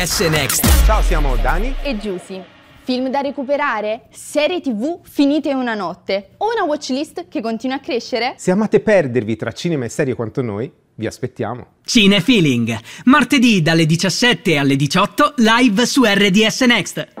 Next. Ciao, siamo Dani e Giusy. Film da recuperare? Serie TV finite in una notte? O una watchlist che continua a crescere? Se amate perdervi tra cinema e serie quanto noi, vi aspettiamo. Cinefeeling, martedì dalle 17 alle 18 live su RDS Next.